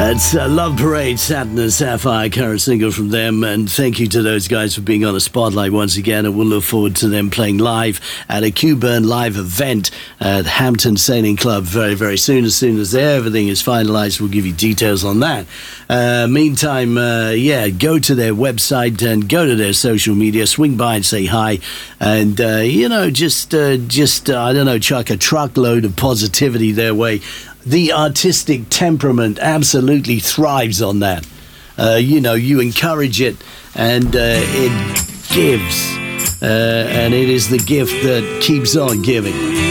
It's Love Parade, Satin and Sapphire, current single from them. And thank you to those guys for being on the spotlight once again. And we'll look forward to them playing live at a Q-Burn live event at Hampton Sailing Club very, very soon. As soon as everything is finalized, we'll give you details on that. Meantime, go to their website and go to their social media. Swing by and say hi. And, chuck a truckload of positivity their way. The artistic temperament absolutely thrives on that. You encourage it and it gives. And it is the gift that keeps on giving.